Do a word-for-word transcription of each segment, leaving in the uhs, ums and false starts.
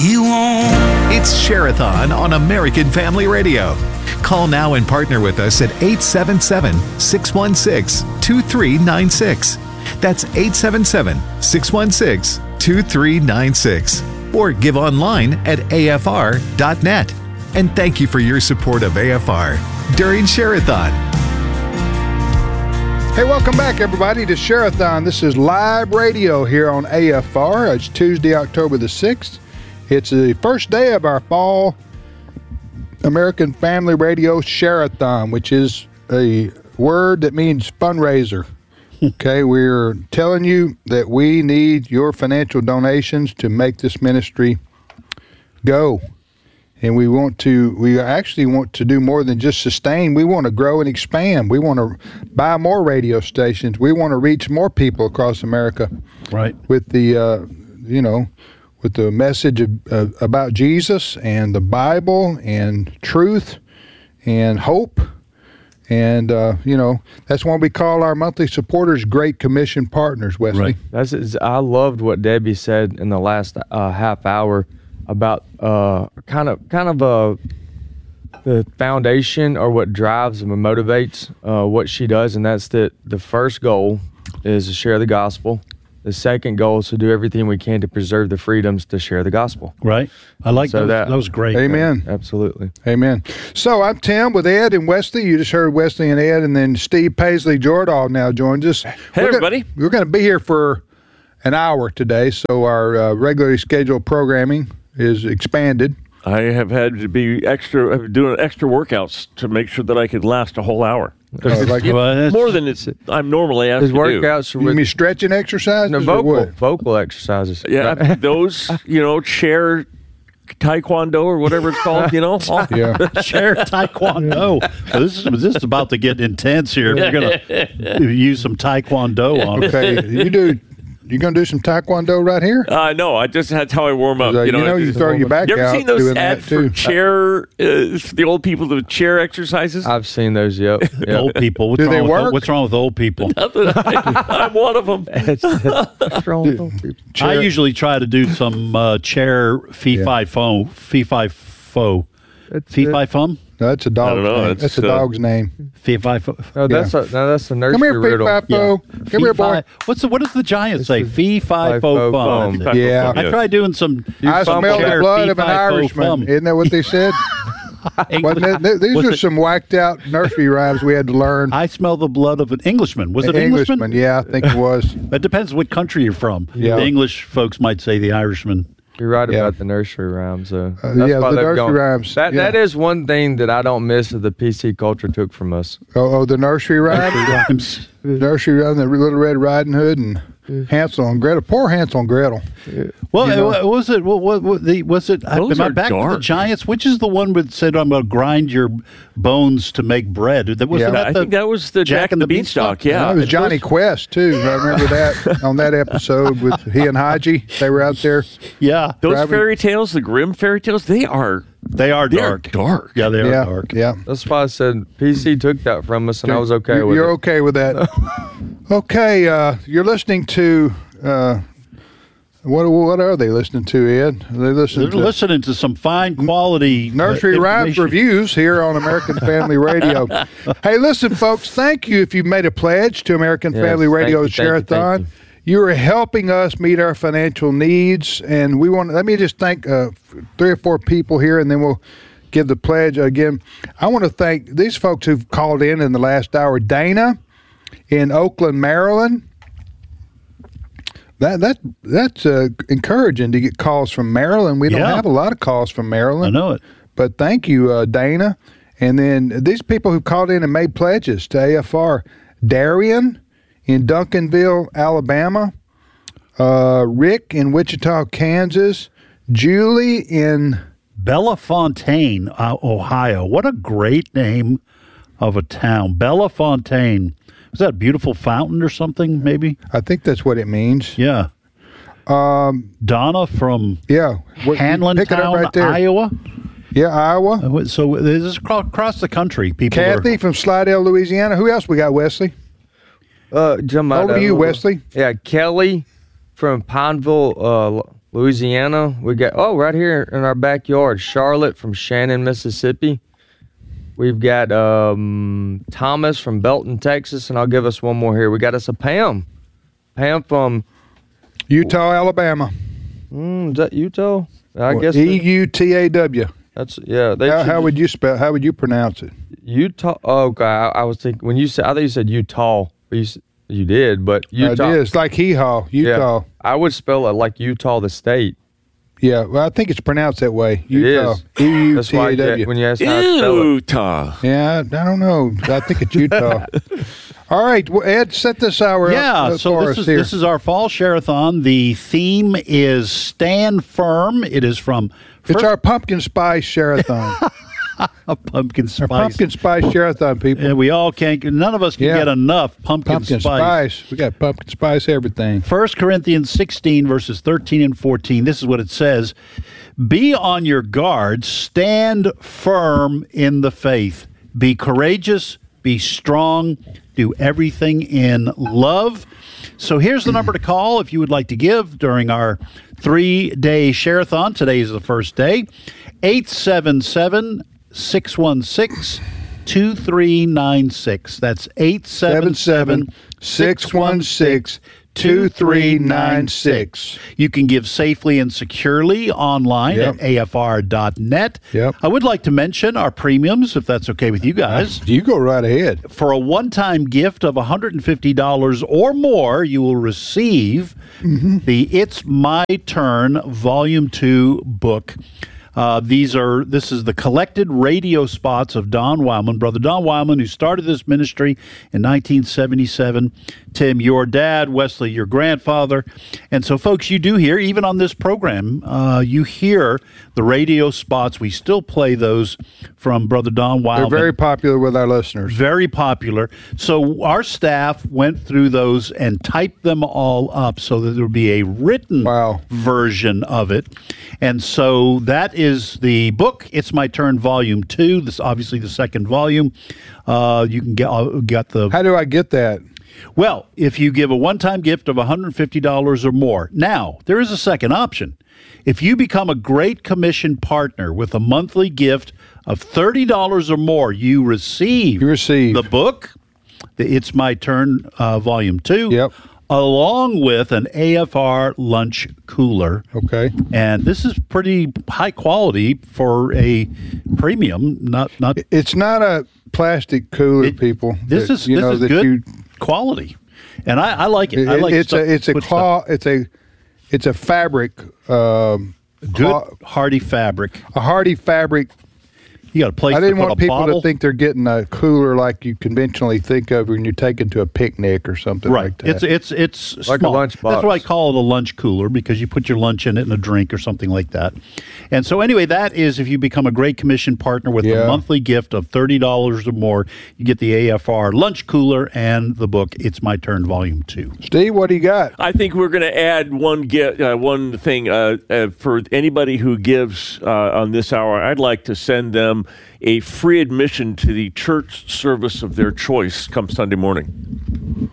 He won't. It's Share-a-thon on American Family Radio. Call now and partner with us at eight seven seven, six one six, two three nine six. That's eight seven seven, six one six, two three nine six. Or give online at A F R dot net. And thank you for your support of A F R during Share-a-thon. Hey, welcome back, everybody, to Share-a-thon. This is live radio here on A F R. It's Tuesday, October the sixth. It's the first day of our fall American Family Radio Share-a-thon, which is a word that means fundraiser. Okay, we're telling you that we need your financial donations to make this ministry go. And we want to, we actually want to do more than just sustain. We want to grow and expand. We want to buy more radio stations. We want to reach more people across America. Right. With the, uh, you know, with the message of, uh, about Jesus and the Bible and truth and hope. And, uh, you know, that's why we call our monthly supporters Great Commission Partners, Wesley. Right. That's, I loved what Debbie said in the last uh, half hour about uh, kind of kind of uh, the foundation or what drives and motivates uh, what she does, and that's that the first goal is to share the gospel. The second goal is to do everything we can to preserve the freedoms to share the gospel. Right. I like so that. That, that was great. Amen. Absolutely. Amen. So I'm Tim with Ed and Wesley. You just heard Wesley and Ed, and then Steve Paisley Jordahl now joins us. Hey, we're everybody. Gonna, we're going to be here for an hour today, so our uh, regularly scheduled programming is expanded. I have had to be extra doing extra workouts to make sure that I could last a whole hour. Uh, like, Yeah, Well, that's- more than it's I'm normally asked His to do. workouts are you with mean stretching exercises no, or vocal what? vocal exercises. Yeah, those, you know, chair taekwondo or whatever it's called, you know. all- Yeah. Share taekwondo. Well, this is this is about to get intense here. We're gonna use some taekwondo on it. Okay, you do. You gonna do some taekwondo right here? Uh, no, I just that's how I warm up. Uh, you know, you know, you throw your back you ever out seen those doing ads that too. for chair? Uh, the old people, the chair exercises. I've seen those. Yep. The yep. old people. What's Do wrong they with work? old, what's wrong with old people? I'm one of them. What's wrong with those people? I Chair- usually try to do some uh, chair fee Yeah. fi fo fee fi fo fee fi fum No, that's a dog's I don't know, name. it's, That's a uh, dog's name. fee fi fo. No, that's a no, that's a nursery Come here, riddle. Fee-Fi-Fo. Come here, boy. What's the, what does the Giants say? is Fee fi Fi-Fo fo fum. fum. Yeah. I tried doing some. I fumble smell the chair, blood of an fee-fi-fo Irishman. fum. Isn't that what they said? Wasn't it? Th- These Was are it- some whacked out nursery rhymes we had to learn. I smell the blood of an Englishman. Was it Englishman? Englishman, yeah, I think it was. That depends what country you're from. Yeah. The English folks might say the Irishman. You're right Yeah. about the nursery rhymes. So Uh, that's yeah, why the they've nursery gone- rhymes, That yeah. that is one thing that I don't miss that the P C culture took from us. Oh, oh the nursery rhymes? Rhymes. Nursery rhymes, the Little Red Riding Hood and Hansel and Gretel. Poor Hansel and Gretel. Well, You know- uh, was it? What, what, what the was it? Those am I are back to the dark. Giants? Which is the one that said, "I'm going to grind your bones to make bread"? That was Yeah. that I the think that was the Jack, and the Beanstalk. Yeah, That was Johnny Quest, too. I remember that on that episode with he and Haji. They were out there. yeah. Those Driving- fairy tales, the Grimm fairy tales, they are They are they dark. are dark. Yeah, they are Yeah, dark. yeah. That's why I said P C took that from us, and I was okay You're- with You're it. okay with that. Okay, uh, you're listening to, uh, what What are they listening to, Ed? Are they listening They're to listening to some fine quality uh, Nursery Rhymes information. Reviews here on American Family Radio. Hey, listen, folks, thank you if you've made a pledge to American Yes, Family thank Radio you, thank you, Share-a-thon. thank You are helping us meet our financial needs, and we want. Let me just thank uh, three or four people here, and then we'll give the pledge again. I want to thank these folks who've called in in the last hour. Dana in Oakland, Maryland. That that that's uh, encouraging to get calls from Maryland. We don't Yeah. have a lot of calls from I Maryland. know it. But thank you, uh, Dana. And then these people who called in and made pledges to A F R. Darian in Duncanville, Alabama. Uh, Rick in Wichita, Kansas. Julie in... Bellefontaine, uh, Ohio. What a great name of a town. Bellefontaine. Is that a beautiful fountain or something, maybe? I think that's what it means. Yeah. Um, Donna from Yeah. What- Hanlon pick it up Town, right there. Iowa. Yeah, Iowa. Uh, So this is across, across the country. People Kathy are, from Slidell, Louisiana. Who else we got, Wesley? Uh, Jim, How old are you, Wesley? Yeah, Kelly from Pineville, uh, Louisiana. We got, oh, right here in our backyard, Charlotte from Shannon, Mississippi. We've got um, Thomas from Belton, Texas, and I'll give us one more here. We got us a Pam. Pam from Utah, Alabama. Mm, is that Utah? I Well, guess E U T A W. that's yeah. They How, should how just- would you spell? How would you pronounce it? Utah? Oh, God, I, I was thinking when you said I thought you said Utah. But you s- you did, but Utah. It is like hee haw, Utah. Yeah, I would spell it like Utah, the state. Yeah. Well, I think it's pronounced that way. It Utah. is. E U That's T why A I get, W. when you ask how to spell it. Utah. Yeah, I don't know. I think it's Utah. All right, well, Ed, set this hour Yeah, up uh, so for this us is here. this is our fall share-a-thon. The theme is Stand Firm. It is from it's First- our pumpkin spice share-a-thon. a pumpkin our spice. pumpkin spice share-a-thon, people. And we all can't. None of us can Yeah. get enough pumpkin, Pumpkin spice. spice. We got pumpkin spice everything. First Corinthians sixteen, verses thirteen and fourteen. This is what it says. Be on your guard. Stand firm in the faith. Be courageous. Be strong. Do everything in love. So here's the number to call if you would like to give during our three-day share-a-thon. Today is the first day. eight seven seven, six one six, two three nine six. That's eight seven seven, six one six, two three nine six. You can give safely and securely online Yep. at A F R dot net. Yep. I would like to mention our premiums, if that's okay with you guys. You go right ahead. For a one-time gift of one hundred fifty dollars or more, you will receive the It's My Turn Volume two book. Uh, these are this is the collected radio spots of Don Wildman, Brother Don Wildman, who started this ministry in nineteen seventy-seven. Tim, your dad, Wesley, your grandfather. And so, folks, you do hear, even on this program, uh, you hear the radio spots. We still play those from Brother Don Wildman. They're very popular with our listeners. Very popular. So our staff went through those and typed them all up so that there would be a written Wow. version of it. And so that is the book. It's My Turn, Volume Two. This is obviously the second volume. Uh, you can get uh, got the How do I get that? well, if you give a one-time gift of one hundred fifty dollars or more. Now, there is a second option. If you become a Great Commission partner with a monthly gift of thirty dollars or more, you receive, You receive. the book, the It's My Turn, uh, Volume two, Yep. along with an A F R lunch cooler. Okay. And this is pretty high quality for a premium, not not It's not a plastic cooler, It- people. This that, is you this know, is that good you- quality, and I, I like it. It- I like it's stuff- a it's a put claw. It's a it's a fabric. Um, stuff- good claw- hardy fabric. a hardy fabric. You got a place I didn't to put want a people bottle. to think they're getting a cooler like you conventionally think of when you're taking to a picnic or something Right, like that. it's it's it's Like a small. lunch That's box. why I call it a lunch cooler, because you put your lunch in it and a drink or something like that. And so anyway, that is if you become a Great Commission partner with Yeah. a monthly gift of thirty dollars or more, you get the A F R lunch cooler and the book It's My Turn Volume Two. Steve, what do you got? I think we're going to add one get uh, one thing uh, uh, for anybody who gives uh, on this hour. I'd like to send them a free admission to the church service of their choice come Sunday morning.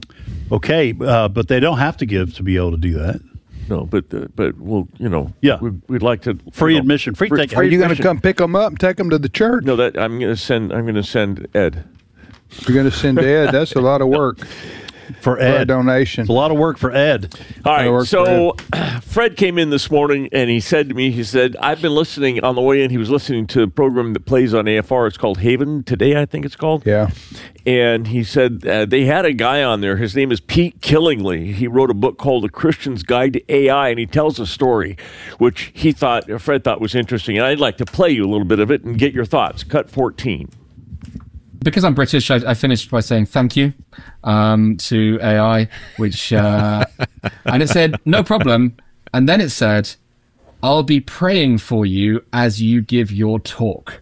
Okay, uh, but they don't have to give to be able to do that. No, but uh, but we'll you know Yeah. we'd, we'd like to Free you know, admission, free ticket. Are you going to admission. come pick them up and take them to the church? No, that I'm going to send. I'm going to send Ed. You're going to send Ed. That's a lot of work for for a Ed. donation. It's a lot of work for Ed. All That right, works so Fred came in this morning and he said to me, he said, I've been listening on the way in. He was listening to a program that plays on A F R. It's called Haven Today, I think it's called. Yeah. And he said uh, they had a guy on there. His name is Pete Killingly. He wrote a book called A Christian's Guide to A I, and he tells a story, which he thought, Fred thought was interesting. And I'd like to play you a little bit of it and get your thoughts. Cut fourteen. Because I'm British, I, I finished by saying thank you um, to A I, which uh, and it said no problem, and then it said, "I'll be praying for you as you give your talk."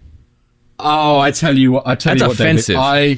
Oh, I tell you what, I tell That's you what, offensive. David,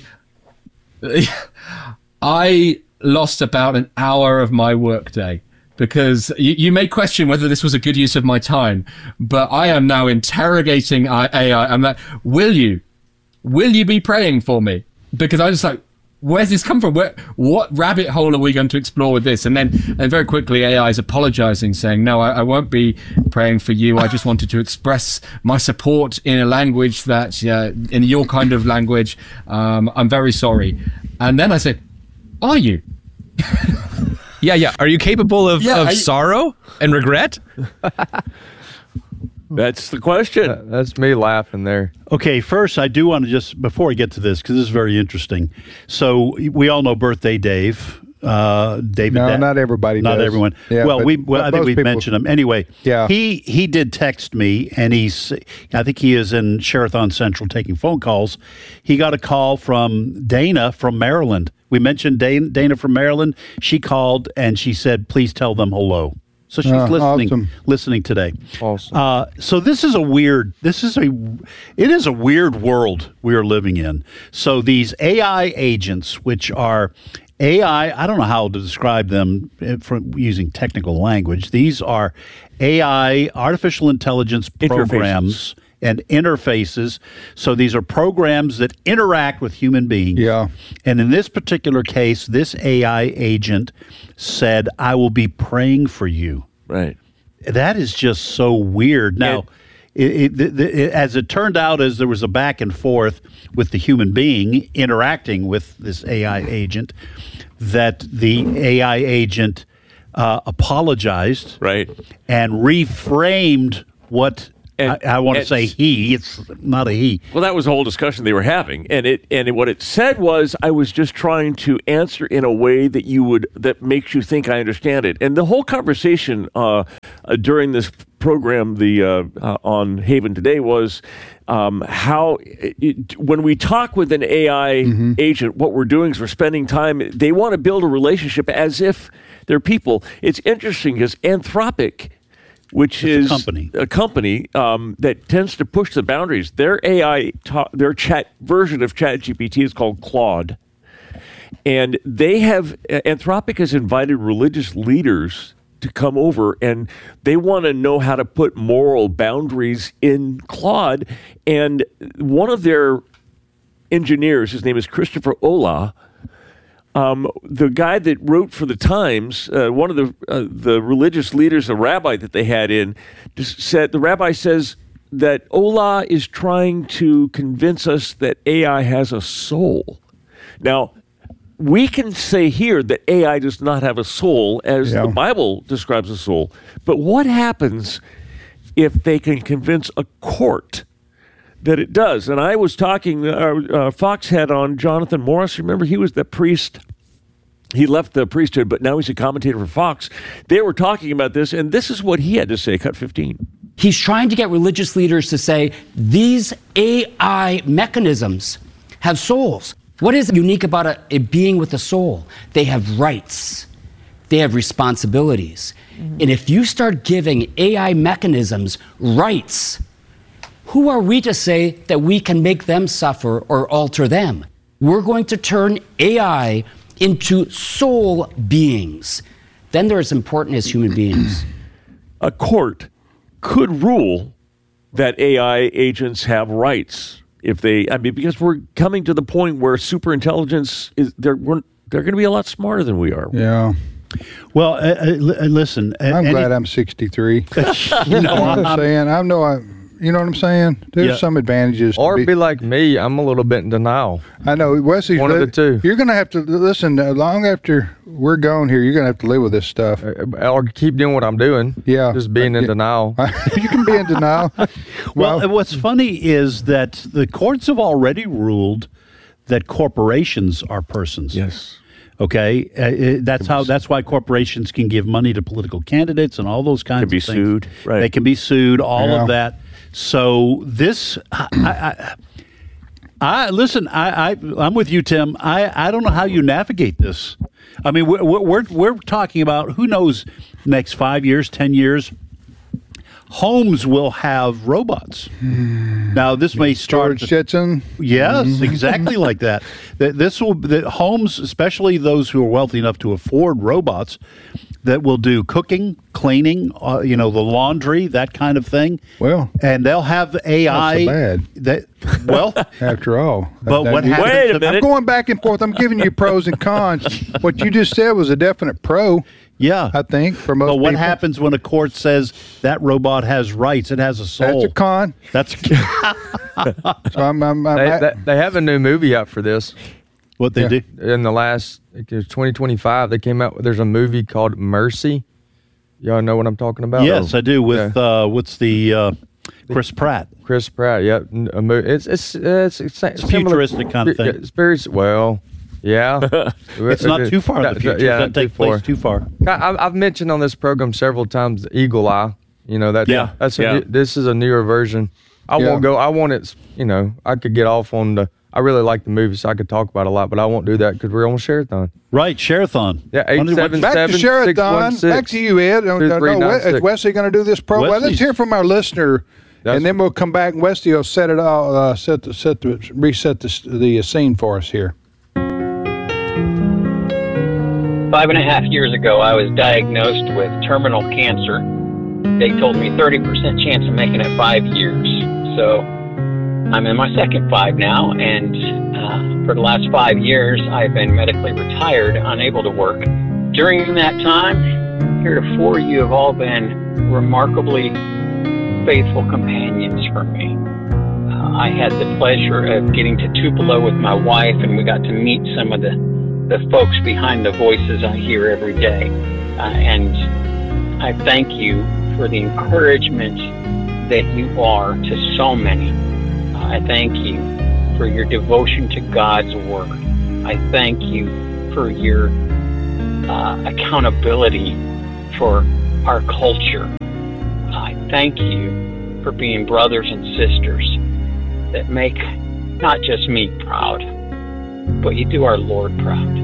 I I lost about an hour of my workday. Because you, you may question whether this was a good use of my time, but I am now interrogating A I. I'm like, will you? Will you be praying for me? Because I was like, where's this come from? Where, what rabbit hole are we going to explore with this? And then, and very quickly, A I is apologizing, saying, no, I, I won't be praying for you. I just wanted to express my support in a language that, uh, in your kind of language, um, I'm very sorry. And then I said, are you? Yeah, yeah. Are you capable of, Yeah, of I- sorrow and regret? That's the question. That- That's me laughing there. Okay, first, I do want to just, before I get to this, because this is very interesting. So, we all know Birthday Dave. Uh, David. No, Da- not everybody Not does. everyone. Yeah, well, but- we. Well, but I think most we've people- mentioned him. Anyway, Yeah. he he did text me, and he's. I think he is in Sherathon Central taking phone calls. He got a call from Dana from Maryland. We mentioned Dana, Dana from Maryland. She called and she said, "Please tell them hello." So she's Ah, listening. awesome. Listening today. Awesome. Uh, so this is a weird. This is a. It is a weird world we are living in. So these A I agents, which are A I, I don't know how to describe them uh, from using technical language. These are A I, artificial intelligence programs and interfaces. So these are programs that interact with human beings. Yeah. And in this particular case, this A I agent said, "I will be praying for you." Right. That is just so weird. Now, it, it, the, the, as it turned out, as there was a back and forth with the human being interacting with this A I agent, that the A I agent uh, apologized Right. and reframed what And- I, I want to and- say he. It's not a he. Well, that was the whole discussion they were having, and it and it, what it said was, I was just trying to answer in a way that you would that makes you think I understand it. And the whole conversation uh, uh, during this program, the uh, uh, on Haven Today, was um, how it, it, when we talk with an A I Mm-hmm. agent, what we're doing is we're spending time. They want to build a relationship as if they're people. It's interesting because Anthropic, which It's a is company. a company um, that tends to push the boundaries. Their A I, ta- their chat version of ChatGPT is called Claude, and they have Anthropic has invited religious leaders to come over, and they want to know how to put moral boundaries in Claude. And one of their engineers, his name is Christopher Olah. Um, the guy that wrote for the Times, uh, one of the uh, the religious leaders, a rabbi that they had in, just said the rabbi says that Olah is trying to convince us that A I has a soul. Now, we can say here that A I does not have a soul, as Yeah. the Bible describes a soul. But what happens if they can convince a court that it does? And I was talking, uh, uh, Fox had on Jonathan Morris. Remember, he was the priest. He left the priesthood, but now he's a commentator for Fox. They were talking about this, and this is what he had to say. Cut fifteen. He's trying to get religious leaders to say these A I mechanisms have souls. What is unique about a, a being with a soul? They have rights. They have responsibilities. And if you start giving A I mechanisms rights, who are we to say that we can make them suffer or alter them? We're going to turn A I into soul beings. Then they're as important as human beings. A court could rule that A I agents have rights if they, I mean, because we're coming to the point where superintelligence is, they're, we're, they're going to be a lot smarter than we are. Yeah. Well, uh, uh, li- uh, listen. uh, I'm any- glad I'm sixty-three. you You know know, what I'm I'm- saying? I know I, you know what I'm saying? There's Yeah. some advantages. to Or be- be like me, I'm a little bit in denial. I know Wesley's One of li- the two. You're going to have to listen. uh, Long after we're gone here, you're going to have to live with this stuff. Or keep doing what I'm doing. Yeah. Just being in Yeah. denial. You can be in denial. Well, Well, what's funny is that the courts have already ruled that corporations are persons. Yes. Okay, uh, uh, that's how. That's why corporations can give money to political candidates and all those kinds Can be of things. sued, right. They can be sued. All Yeah. of that. So this, I, I, I listen. I, I, I'm with you, Tim. I, I don't know how you navigate this. I mean, we're we're we're talking about who knows next five years, ten years. Homes will have robots. Now, this may start. George Jetson. Yes, exactly like that. That this will that homes, especially those who are wealthy enough to afford robots, that will do cooking, cleaning, uh, you know, the laundry, that kind of thing. Well, and they'll have A I not so bad. that Well, after all. But That- what that- happened? Wait a to- minute. I'm going back and forth. I'm giving you pros and cons. What you just said was a definite pro, Yeah. I think, for most But what people. happens when a court says that robot has rights? It has a soul. That's a con. That's So I'm, I'm, I'm They, at- they, they have a new movie out for this. what they Yeah. do. In the last, like, it was twenty twenty-five, they came out, there's a movie called Mercy. Y'all know what I'm talking about? Yes, I do. With uh, what's the uh, Chris Pratt? Chris Pratt, yep. N- a mo- It's it's it's, it's, It's futuristic kind of thing. It's very well, yeah. It's not too far in the Yeah, future. Yeah, it doesn't not take too place far. too far. I, I've mentioned on this program several times the Eagle Eye. You know that. Yeah, That's a yeah. new- this is a newer version. I Yeah. won't go. I want it. You know, I could get off on the. I really like the movie, so I could talk about it a lot, but I won't do that because we're on Share-a-thon. Right, Share-a-thon. Yeah, eight seven back to seven Share-a-thon. Back to you, Ed. No, no, no, nine is six. Wesley going to do this pro? Well, let's Wesley's- hear from our listener, That's- and then we'll come back. And Wesley will set it all, uh, set the, set the, reset the, the scene for us here. Five and a half years ago, I was diagnosed with terminal cancer. They told me thirty percent chance of making it five years. So I'm in my second five now, and uh, for the last five years, I've been medically retired, unable to work. During that time, heretofore, you have all been remarkably faithful companions for me. Uh, I had the pleasure of getting to Tupelo with my wife, and we got to meet some of the the folks behind the voices I hear every day. Uh, and I thank you for the encouragement that you are to so many. Uh, I thank you for your devotion to God's Word. I thank you for your uh, accountability for our culture. I thank you for being brothers and sisters that make not just me proud, but you do our Lord proud.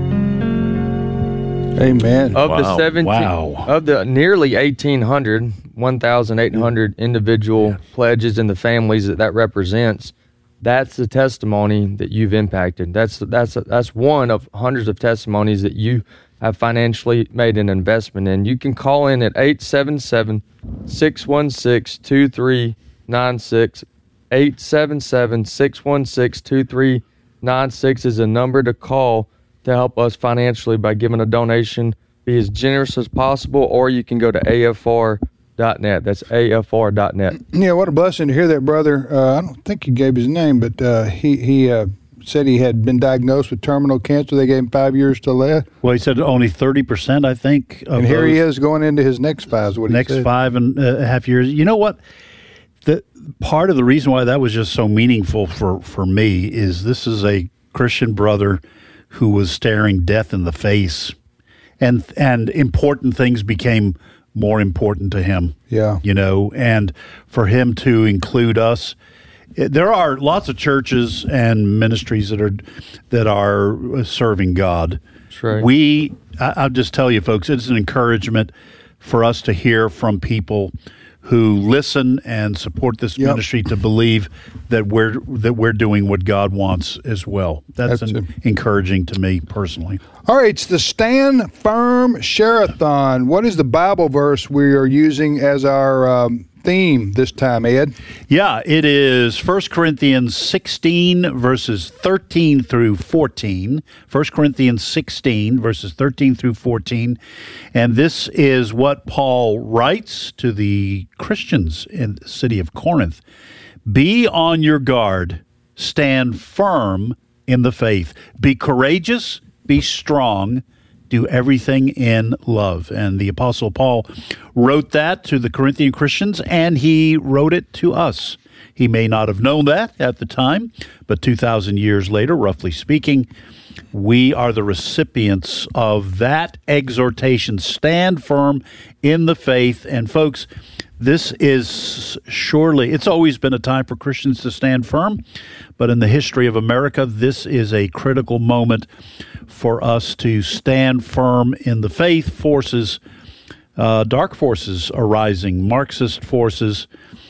Amen. Of the Wow. seventeen, Wow. of the nearly eighteen hundred, one thousand eight hundred individual pledges and the families that that represents, that's the testimony that you've impacted. That's that's that's one of hundreds of testimonies that you have financially made an investment in. You can call in at eight seven seven, six one six, two three nine six. eight seven seven, six one six, two three nine six is a number to call to help us financially by giving a donation. Be as generous as possible, or you can go to A F R dot net. That's A F R dot net. Yeah, what a blessing to hear that, brother. Uh, I don't think he gave his name, but uh, he he uh, said he had been diagnosed with terminal cancer. They gave him five years to live, Well, he said only thirty percent, I think. Of and here he those is going into his next five. Is what he Next said. five and a half years. You know what? The part of the reason why that was just so meaningful for, for me is this is a Christian brother who was staring death in the face, and and important things became more important to him. Yeah. You know, and for him to include us, it- there are lots of churches and ministries that are that are serving God. That's right. We, I, I'll just tell you, folks, it's an encouragement for us to hear from people who listen and support this Yep. ministry to believe that we're that we're doing what God wants as well. That's, That's an, it. encouraging to me personally. All right, it's the Stand Firm Share-a-thon. What is the Bible verse we are using as our um, theme this time, Ed? Yeah, it is First Corinthians sixteen, verses thirteen through fourteen. First Corinthians sixteen, verses thirteen through fourteen. And this is what Paul writes to the Christians in the city of Corinth. Be on your guard, stand firm in the faith. Be courageous, be strong, do everything in love. And the Apostle Paul wrote that to the Corinthian Christians, and he wrote it to us. He may not have known that at the time, but two thousand years later, roughly speaking, we are the recipients of that exhortation. Stand firm in the faith. And folks, this is surely, it's always been a time for Christians to stand firm, but in the history of America, this is a critical moment for us to stand firm in the faith. Forces, uh, dark forces arising, Marxist forces,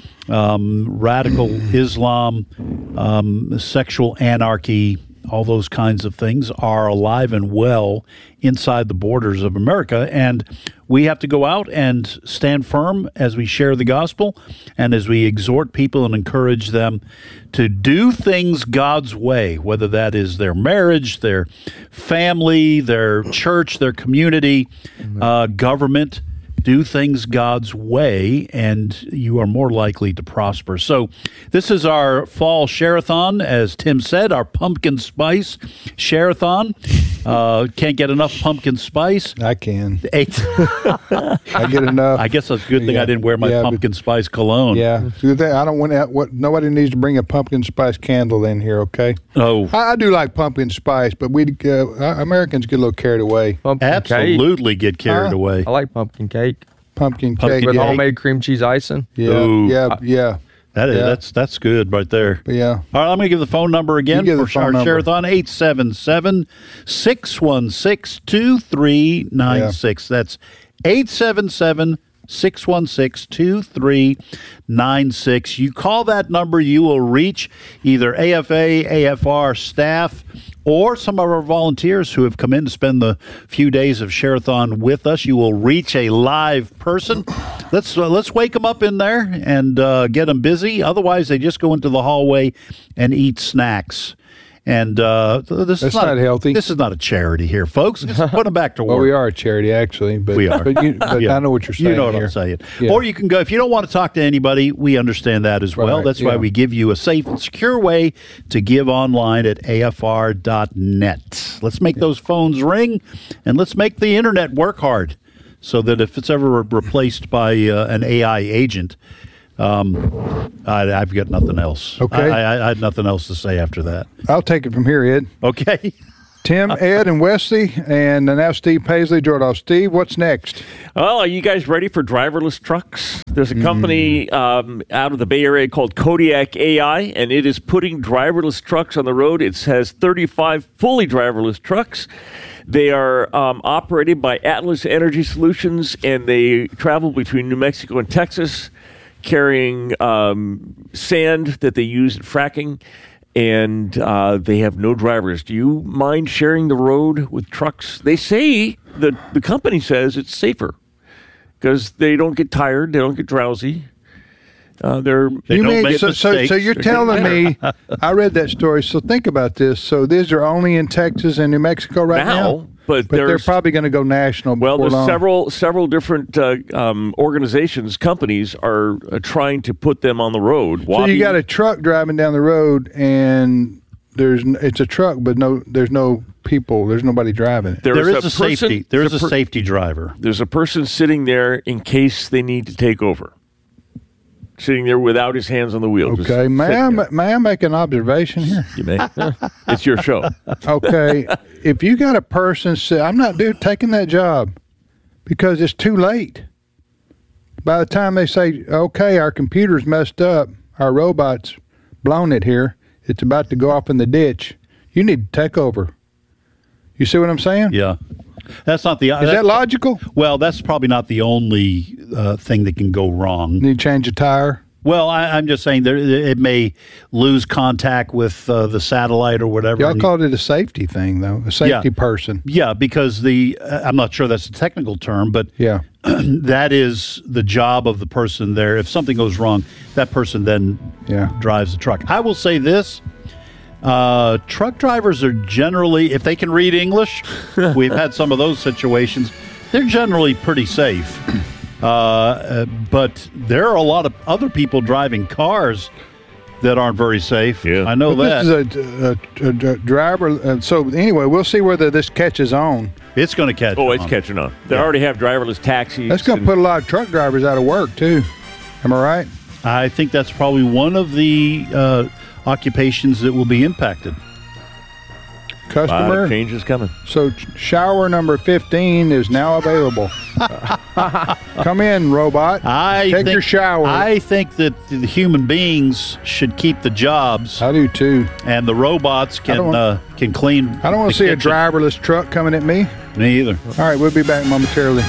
um, radical Islam, um, sexual anarchy, all those kinds of things are alive and well inside the borders of America. And we have to go out and stand firm as we share the gospel and as we exhort people and encourage them to do things God's way, whether that is their marriage, their family, their church, their community, uh, government. Do things God's way, and you are more likely to prosper. So this is our fall share-a-thon, as Tim said, our pumpkin spice share-a-thon. Uh, can't get enough pumpkin spice. I can. Eight. I get enough. I guess that's a good thing Yeah. I didn't wear my Yeah, but- pumpkin spice cologne. Yeah, do that. I don't want that. What nobody needs to bring a pumpkin spice candle in here. Okay. Oh, I, I do like pumpkin spice, but we uh, Americans get a little carried away. Pumpkin cake. absolutely get carried Huh? away. I like pumpkin cake Pumpkin Pumpkin cake. with yeah. homemade cream cheese icing. Yeah, Ooh. yeah, yeah, That is, Yeah. that's that's good right there. but yeah. All right, I'm going to give the phone number again You give for the phone our number. share-a-thon, eight seven seven, six one six, two three nine six. That's eight seven seven, six one six, two three nine six. You call that number, you will reach either A F A, A F R staff, or some of our volunteers who have come in to spend the few days of Share-a-thon with us. You will reach a live person. Let's uh, let's wake them up in there and uh, get them busy. Otherwise, they just go into the hallway and eat snacks. And uh, th- this That's is not, not healthy. This is not a charity here, folks. Just put them back to work. Well, we are a charity, actually, but We are. But, you, but Yeah. I know what you're saying. You know what here. I'm saying. Yeah. Or you can go, if you don't want to talk to anybody, we understand that as well. Right, That's why yeah. we give you a safe and secure way to give online at A F R dot net. Let's make those phones ring, and let's make the internet work hard so that if it's ever re- replaced by uh, an A I agent, um, I, I've got nothing else. Okay. I, I, I had nothing else to say after that. I'll take it from here, Ed. Okay. Tim, Ed, and Wesley, and now Steve Paisley, Jordan. Steve, what's next? Well, are you guys ready for driverless trucks? There's a company um, out of the Bay Area called Kodiak A I, and it is putting driverless trucks on the road. It has thirty-five fully driverless trucks. They are um, operated by Atlas Energy Solutions, and they travel between New Mexico and Texas, carrying um, sand that they use in fracking. And uh, they have no drivers. Do you mind sharing the road with trucks? They say, the, the company says it's safer because they don't get tired, they don't get drowsy. Uh, they're They you don't mean make so, so? mistakes. So you're They're telling getting me? I read that story. So think about this. So these are only in Texas and New Mexico right now. now, but, But they're there's probably going to go national. well, before there's long. several several different uh, um, organizations, companies are uh, trying to put them on the road. So Wabi- you got a truck driving down the road, and there's n- it's a truck, but no, there's no people. There's nobody driving it. there There is a, person- safety. There is a per- safety driver. There's a person sitting there in case they need to take over. Sitting there without his hands on the wheel. just Okay, may I, sitting there. may I make an observation here? You may. It's your show. Okay, if you got a person say, I'm not do, taking that job because it's too late. By the time they say, okay, our computer's messed up, our robot's blown it here, it's about to go off in the ditch, you need to take over. You see what I'm saying? Yeah. That's not the. Is that logical? Well, that's probably not the only uh, thing that can go wrong. Need to change a tire? Well, I, I'm just saying there it may lose contact with uh, the satellite or whatever. Y'all and- called it a safety thing, though, a safety Yeah. person. yeah, because the uh, I'm not sure that's a technical term, but Yeah. that is the job of the person there. If something goes wrong, that person then Yeah. drives the truck. I will say this. Uh, truck drivers are generally, if they can read English, we've had some of those situations, they're generally pretty safe. Uh, uh, but there are a lot of other people driving cars that aren't very safe. Yeah. I know But that. this is a, a, a, a driver. Uh, so anyway, we'll see whether this catches on. It's going to catch Oh, it's on. catching on. They Yeah. already have driverless taxis. That's going to and- put a lot of truck drivers out of work too. Am I right? I think that's probably one of the uh, occupations that will be impacted. a lot Customer. of changes coming. So ch- shower number fifteen is now available. Come in, robot. I Take think, your shower. I think that the human beings should keep the jobs, I do too. and the robots I can don't want- uh, can clean. I don't want the to see a kitchen. driverless truck coming at me. Me either. All right, we'll be back momentarily.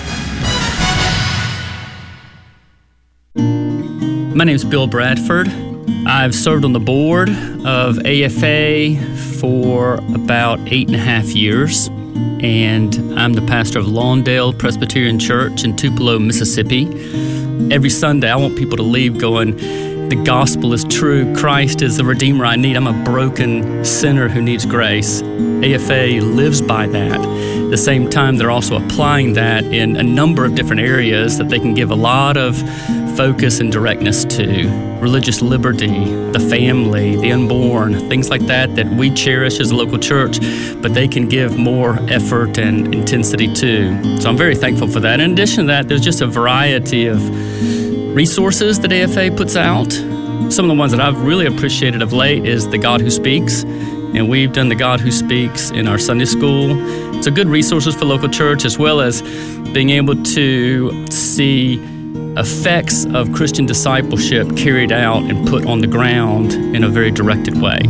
My name is Bill Bradford. I've served on the board of A F A for about eight and a half years. and I'm the pastor of Lawndale Presbyterian Church in Tupelo, Mississippi. Every Sunday, I want people to leave going, the gospel is true. Christ is the Redeemer I need. I'm a broken sinner who needs grace. A F A lives by that. At the same time, they're also applying that in a number of different areas that they can give a lot of focus and directness to. Religious liberty, the family, the unborn, things like that that we cherish as a local church, but they can give more effort and intensity to. So I'm very thankful for that. In addition to that, there's just a variety of resources that A F A puts out. Some of the ones that I've really appreciated of late is The God Who Speaks, and we've done The God Who Speaks in our Sunday school. So good resources for local church, as well as being able to see effects of Christian discipleship carried out and put on the ground in a very directed way.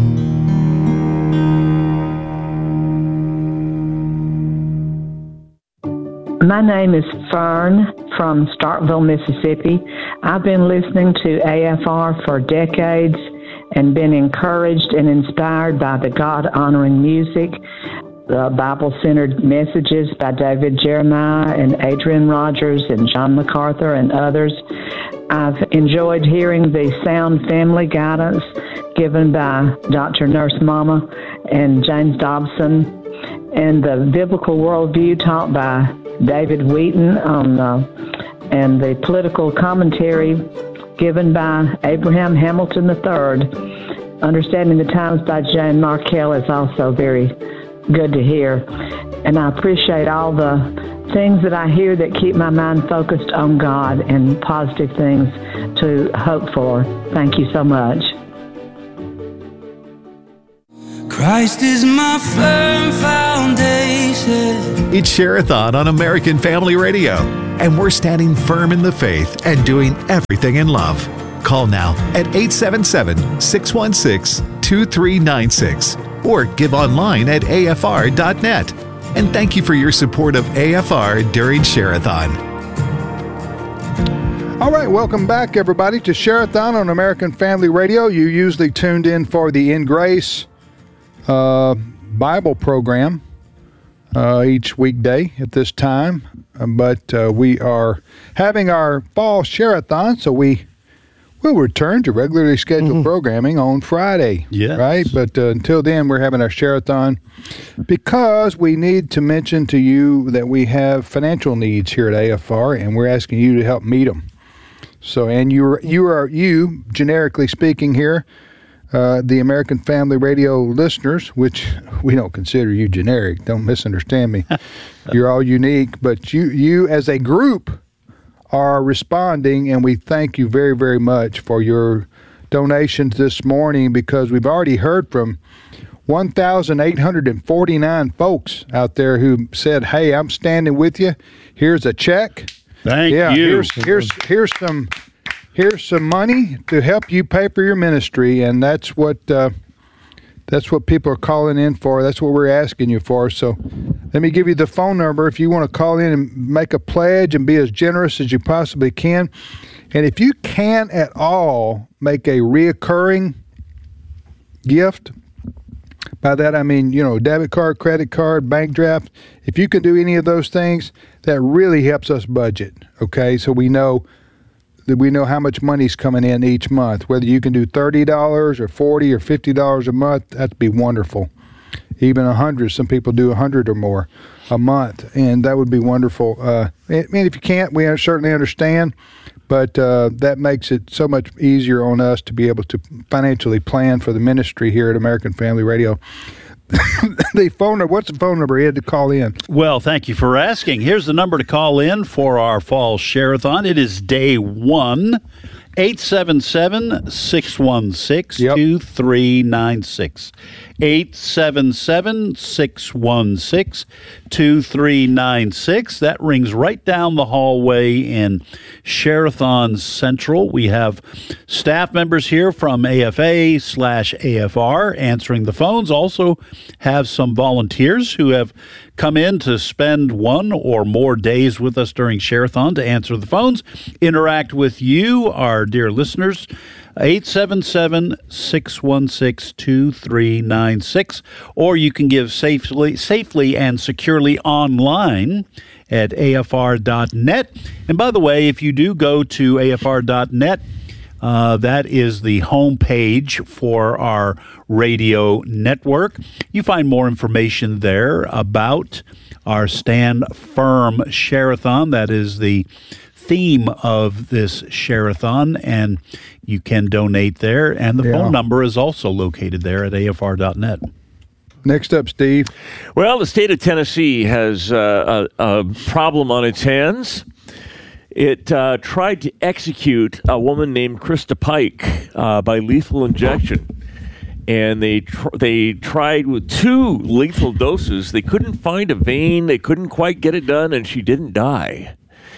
My name is Fern from Starkville, Mississippi. I've been listening to A F R for decades and been encouraged and inspired by the God-honoring music, the Bible-centered messages by David Jeremiah and Adrian Rogers and John MacArthur and others. I've enjoyed hearing the sound family guidance given by Doctor Nurse Mama and James Dobson, and the biblical worldview taught by David Wheaton on uh, and the political commentary given by Abraham Hamilton the third. Understanding the Times by Jane Markell is also very good to hear. And I appreciate all the things that I hear that keep my mind focused on God and positive things to hope for. Thank you so much. Christ is my firm foundation. It's Share-a-thon on American Family Radio, and we're standing firm in the faith and doing everything in love. Call now at eight seven seven, six one six, two three nine six or give online at A F R dot net. And thank you for your support of A F R during Share-a-thon. All right, welcome back, everybody, to Share-a-thon on American Family Radio. You usually tuned in for the In Grace uh, Bible program uh, each weekday at this time, uh, but uh, we are having our fall Share-a-thon, so we will return to regularly scheduled mm-hmm. programming on Friday. Yes. Right? But uh, until then, we're having our Share-a-thon because we need to mention to you that we have financial needs here at A F R, and we're asking you to help meet them. So, and you you are, you, generically speaking here, uh, the American Family Radio listeners, which we don't consider you generic, don't misunderstand me. You're all unique, but you you as a group are responding, and we thank you very, very much for your donations this morning, because we've already heard from one thousand eight hundred forty-nine folks out there who said, hey, I'm standing with you. Here's a check. Thank yeah, you. Here's, here's, here's some here's some money to help you pay for your ministry, and that's what uh, that's what people are calling in for. That's what we're asking you for. So let me give you the phone number if you want to call in and make a pledge and be as generous as you possibly can. And if you can at all make a reoccurring gift, by that I mean, you know, debit card, credit card, bank draft, if you can do any of those things, that really helps us budget, okay? So we know that we know how much money's coming in each month. Whether you can do thirty dollars or forty dollars or fifty dollars a month, that'd be wonderful. Even one hundred dollars, some people do one hundred dollars or more a month, and that would be wonderful. Uh, I mean, if you can't, we certainly understand, but uh, that makes it so much easier on us to be able to financially plan for the ministry here at American Family Radio. The phone number, what's the phone number he had to call in? Well, thank you for asking. Here's the number to call in for our fall Share-a-thon. It is day one, eight seven seven, six one six, two three nine six. eight seven seven, six one six, two three nine six. That rings right down the hallway in Share-a-thon Central. We have staff members here from A F A slash A F R answering the phones. Also have some volunteers who have come in to spend one or more days with us during Share-a-thon to answer the phones, interact with you, our dear listeners, eight seven seven, six one six, two three nine six, or you can give safely, safely and securely online at A F R dot net. And by the way, if you do go to A F R dot net, Uh, that is the home page for our radio network. You find more information there about our Stand Firm Share-a-thon. That is the theme of this Share-a-thon, and you can donate there. And the Yeah. phone number is also located there at A F R dot net. Next up, Steve. Well, the state of Tennessee has uh, a, a problem on its hands. It uh, tried to execute a woman named Krista Pike uh, by lethal injection. And they tr- they tried with two lethal doses. They couldn't find a vein. They couldn't quite get it done, and she didn't die.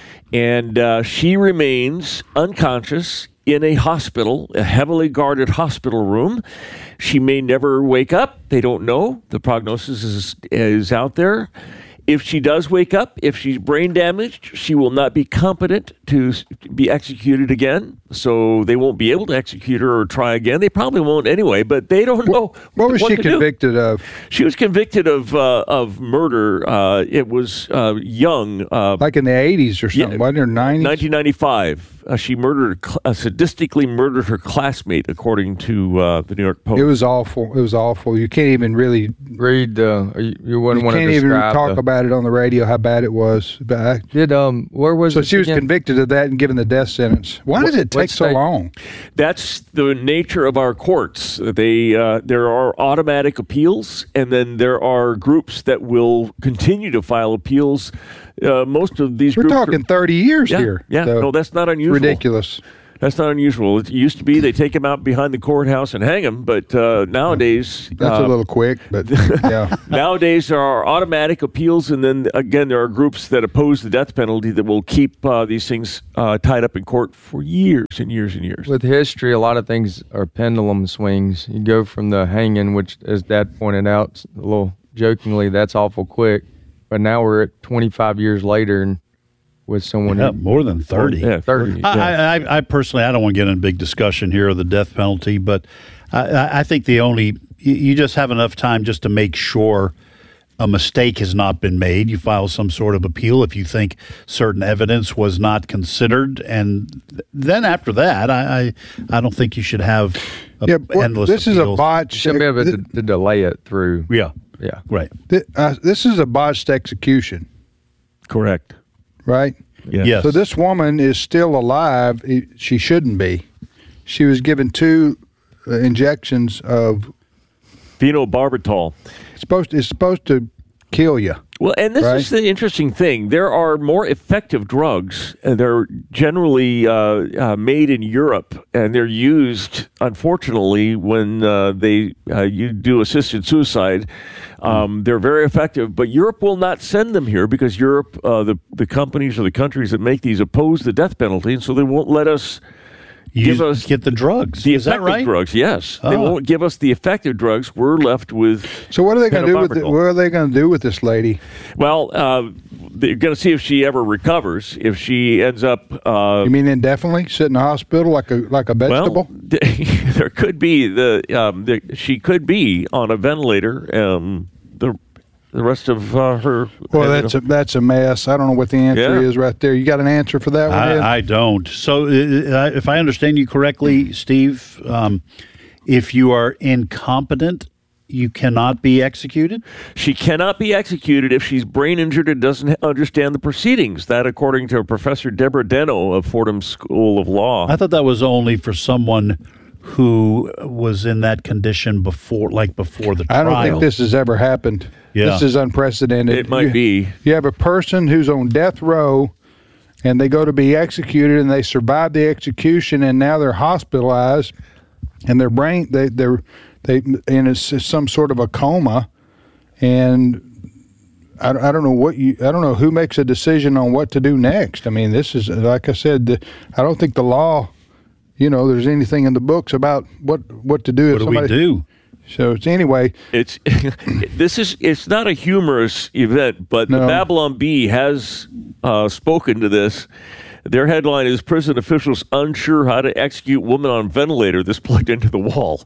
And uh, she remains unconscious in a hospital, a heavily guarded hospital room. She may never wake up. They don't know. The prognosis is, is out there. If she does wake up, if she's brain damaged, she will not be competent to be executed again. So they won't be able to execute her or try again. They probably won't anyway, but they don't know What, what was what she to do. convicted of? She was convicted of uh, of murder. Uh, it was uh, young. Uh, Like in the eighties or something, Yeah. wasn't it, or nineties? nineteen ninety-five. Uh, she murdered, uh, sadistically murdered her classmate, according to uh, the New York Post. It was awful. It was awful. You can't even really Read, uh, you, you wouldn't you want to can't even describe talk the- about it on the radio how bad it was. But I- Did, um, where was so this she was again? convicted of that and given the death sentence. Why What- did it what take so state? long? That's the nature of our courts. They uh, there are automatic appeals, and then there are groups that will continue to file appeals. Uh, most of these We're groups are- talking thirty years yeah, here. Yeah, So no, that's not unusual. ridiculous. That's not unusual. It used to be they take them out behind the courthouse and hang them, but uh, nowadays That's uh, a little quick, but yeah. Nowadays, there are automatic appeals, and then again, there are groups that oppose the death penalty that will keep uh, these things uh, tied up in court for years and years and years. With history, a lot of things are pendulum swings. You go from the hanging, which, as Dad pointed out, a little jokingly, that's awful quick. But now we're at twenty-five years later, and with someone Yeah, who, more than thirty. Yeah, thirty. yeah. I, I, I personally, I don't want to get in a big discussion here of the death penalty, but I, I think the only you, you just have enough time just to make sure a mistake has not been made. You file some sort of appeal if you think certain evidence was not considered, and then after that, I I, I don't think you should have a Yeah, well, endless. this is a appeals. botch. should be able to, to delay it through. Yeah, Yeah. right. Th- uh, this is a botched execution, Correct. right? Yes. Yes. So this woman is still alive. It- She shouldn't be. She was given two uh, injections of. Phenobarbital. It's supposed. To, it's supposed to kill you. Well, and this Right. is the interesting thing. There are more effective drugs, and they're generally uh, uh, made in Europe, and they're used, unfortunately, when uh, they uh, you do assisted suicide. Um, they're very effective, but Europe will not send them here because Europe, uh, the the companies or the countries that make these oppose the death penalty, and so they won't let us You give us get the drugs. the Is that effective right? drugs. Yes, they Oh. won't give us the effective drugs. We're left with. So what are they going to do with? The, Phenobarbital. what are they going to do with this lady? Well, uh, they're going to see if she ever recovers. If she ends up, uh, You mean indefinitely sit in the hospital like a like a vegetable? well, there could be the, um, the she could be on a ventilator. Um, the the rest of uh, her. Well, that's a that's a mess. I don't know what the answer Yeah. is right there. You got an answer for that one? Ed? I, I don't. So, uh, if I understand you correctly, Steve, um, if you are incompetent, you cannot be executed? She cannot be executed if she's brain injured and doesn't understand the proceedings. That, according to Professor Deborah Deno of Fordham School of Law. I thought that was only for someone who was in that condition before, like before the I trial. don't think this has ever happened. Yeah. This is unprecedented. It might You- be. You have a person who's on death row, and they go to be executed, and they survive the execution, and now they're hospitalized, and their brain they they're they in a, some sort of a coma, and I, I don't know what you I don't know who makes a decision on what to do next. I mean, this is like I said. The, I don't think the law, you know, there's anything in the books about what what to do. What if do somebody, we do? So it's anyway. It's this is it's not a humorous event, but the No. Babylon Bee has uh, spoken to this. Their headline is Prison Officials Unsure How to Execute Woman on Ventilator That's Plugged into the Wall.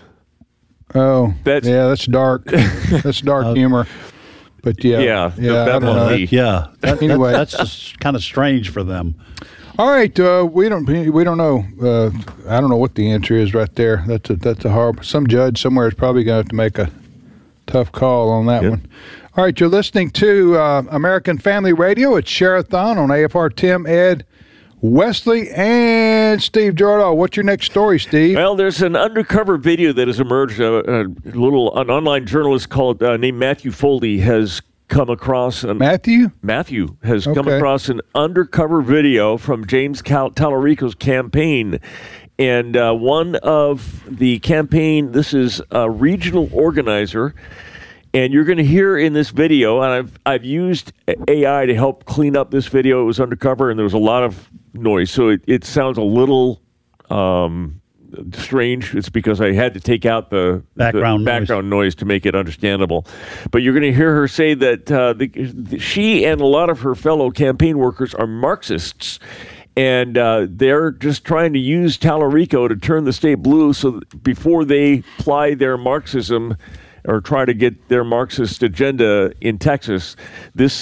Oh, that's, yeah, that's dark. That's dark uh, humor. But yeah, yeah, yeah, that I don't know. That, yeah. That, anyway, that's just kind of strange for them. All right, uh, we don't we don't know. Uh, I don't know what the answer is right there. That's a that's a horrible. Some judge somewhere is probably going to have to make a tough call on that yep. one. All right, you're listening to uh, American Family Radio. It's Share-a-thon on A F R. Tim, Ed, Wesley, and Steve Jordahl. What's your next story, Steve? Well, there's an undercover video that has emerged. Uh, a little an online journalist called uh, named Matthew Foldy has come across an, Matthew. Matthew has okay. come across an undercover video from James Cal- Tallarico's campaign, and uh, one of the campaign. This is a regional organizer. And you're going to hear in this video, and I've I've used A I to help clean up this video. It was undercover, and there was a lot of noise, so it, it sounds a little um, strange. It's because I had to take out the background, the background noise. noise to make it understandable. But you're going to hear her say that uh, the, the, she and a lot of her fellow campaign workers are Marxists. And uh, they're just trying to use Tallarico to turn the state blue so that before they apply their Marxism or try to get their Marxist agenda in Texas. This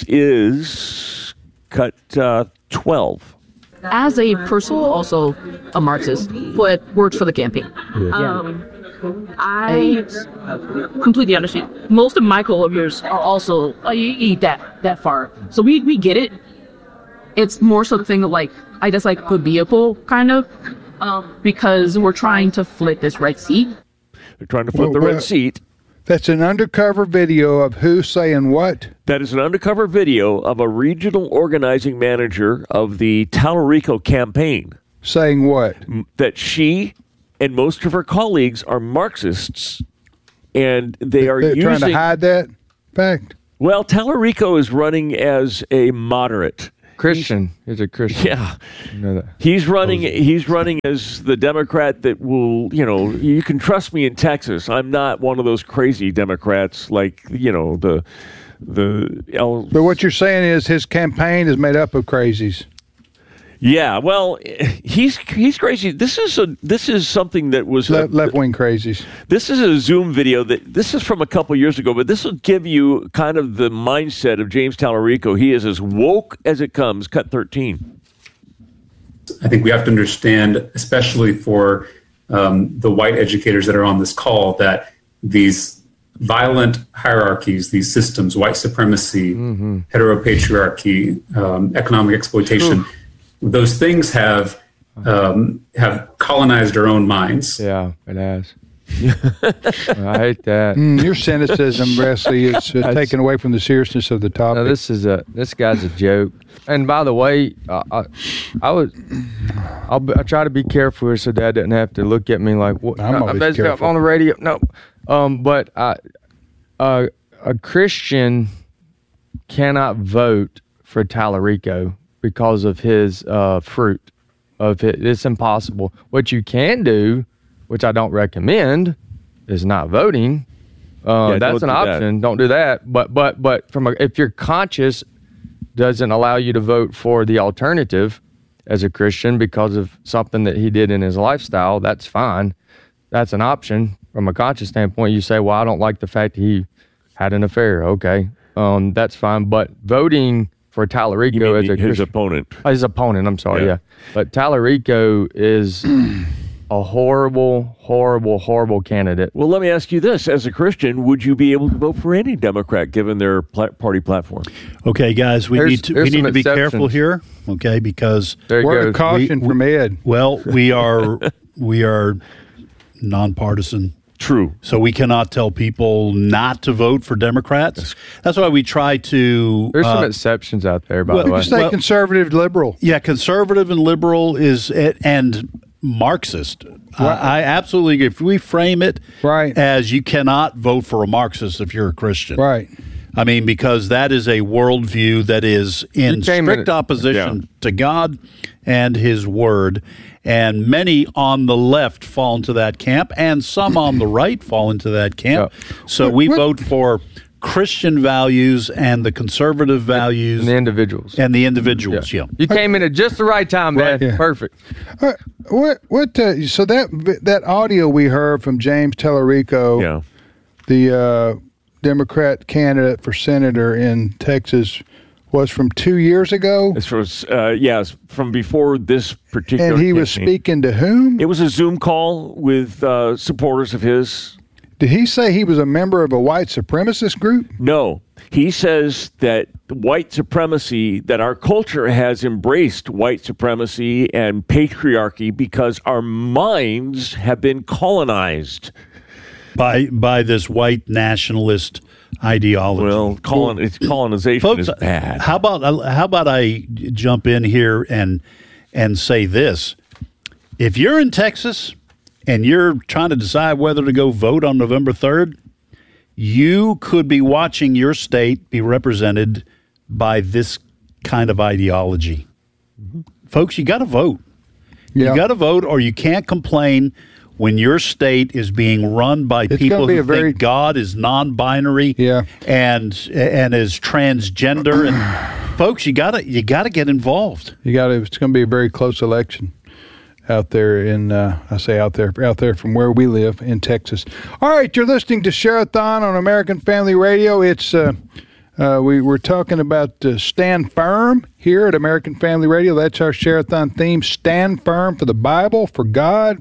is cut uh, twelve. As a person, also a Marxist, but works for the campaign. Um, I completely understand. Most of my coworkers are also uh, you eat that that far, so we we get it. It's more something like I guess like a vehicle kind of, um, because we're trying to flip this red seat. They're trying to flip well, the red well, seat. That's an undercover video of who saying what? That is an undercover video of a regional organizing manager of the Tallarico campaign. Saying what? That she and most of her colleagues are Marxists, and they are They're using... trying to hide that fact? Well, Tallarico is running as a moderate. Christian. He's a Christian. Yeah. You know that. He's running he's running as the Democrat that will, you know, you can trust me in Texas. I'm not one of those crazy Democrats like, you know, the the El- But what you're saying is his campaign is made up of crazies. Yeah, well, he's he's crazy. This is a this is something that was Le- left wing crazies. This is a Zoom video that this is from a couple years ago, but this will give you kind of the mindset of James Tallarico. He is as woke as it comes. Cut thirteen. I think we have to understand, especially for um, the white educators that are on this call, that these violent hierarchies, these systems, white supremacy, mm-hmm. heteropatriarchy, um, economic exploitation. Ooh. Those things have um, have colonized our own minds. Yeah, it has. I hate that. Mm, your cynicism, Wesley, is uh, taken away from the seriousness of the topic. No, this is a this guy's a joke. And by the way, uh, I I was I'll be, I try to be careful here so Dad doesn't have to look at me like what. I'm no, always careful on the radio. No, um, but I, uh, a Christian cannot vote for Tallarico because of his uh, fruit of it. It's impossible. What you can do, which I don't recommend, is not voting. Uh, yeah, that's an option. That. Don't do that. But but but from a, if your conscience doesn't allow you to vote for the alternative as a Christian because of something that he did in his lifestyle, that's fine. That's an option. From a conscious standpoint, you say, well, I don't like the fact that he had an affair. Okay, um, that's fine. But voting for Tallarico as a his Christian, opponent. His opponent, I'm sorry, yeah. yeah. But Tallarico is a horrible, horrible, horrible candidate. Well, let me ask you this. As a Christian, would you be able to vote for any Democrat given their pl- party platform? Okay, guys, we there's, need to, we need to be careful here, okay, because word of caution we, from Ed. Well, we are we are nonpartisan. True. So we cannot tell people not to vote for Democrats. That's why we try to... There's uh, some exceptions out there, by well, the way. You say well, conservative, liberal. Yeah, conservative and liberal is... and Marxist. Right. I, I absolutely agree. If we frame it right. as you cannot vote for a Marxist if you're a Christian. Right. I mean, because that is a worldview that is in strict in, opposition yeah. to God and his word. And many on the left fall into that camp, and some on the right fall into that camp. Yeah. So we vote for Christian values and the conservative values. And the individuals. And the individuals, yeah. You came in at just the right time, man. Right, yeah. Perfect. Uh, what? What? Uh, so that that audio we heard from James Tellerico, Yeah. the uh, Democrat candidate for senator in Texas, was from two years ago. This was, uh, yes, from before this particular And he was campaign. speaking to whom? It was a Zoom call with uh, supporters of his. Did he say he was a member of a white supremacist group? No. He says that white supremacy, that our culture has embraced white supremacy and patriarchy because our minds have been colonized. By by this white nationalist ideology. Well, colon, it's colonization Folks, is bad. How about how about I jump in here and and say this? If you're in Texas and you're trying to decide whether to go vote on November third, you could be watching your state be represented by this kind of ideology. Mm-hmm. Folks, you got to vote. Yeah. You got to vote, or you can't complain when your state is being run by It's people gonna be who a very- think God is non-binary Yeah. and and is transgender. And folks, you gotta you gotta get involved. You got to. It's going to be a very close election out there in. Uh, I say out there, out there from where we live in Texas. All right, you're listening to Share-a-thon on American Family Radio. It's. Uh, Uh, we were talking about uh, Stand Firm here at American Family Radio. That's our Share-a-thon theme. Stand firm for the Bible, for God,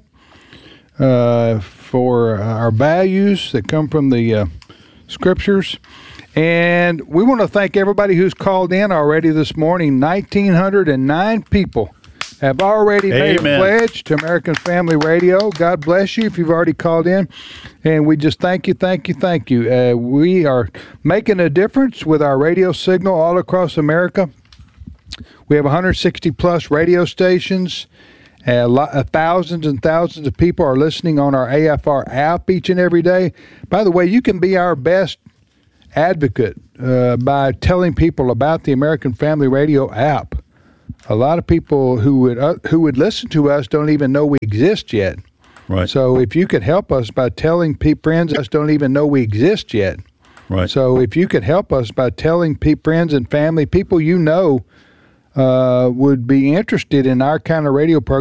uh, for our values that come from the uh, Scriptures. And we want to thank everybody who's called in already this morning. one thousand nine hundred nine people have already made Amen. a pledge to American Family Radio. God bless you if you've already called in. And we just thank you, thank you, thank you. Uh, we are making a difference with our radio signal all across America. We have one hundred sixty plus radio stations. Uh, lo- uh, thousands and thousands of people are listening on our A F R app each and every day. By the way, you can be our best advocate uh, by telling people about the American Family Radio app. A lot of people who would uh, who would listen to us don't even know we exist yet. Right. So if you could help us by telling pe- friends us don't even know we exist yet. Right. So if you could help us by telling pe- friends and family, people you know uh, would be interested in our kind of radio program.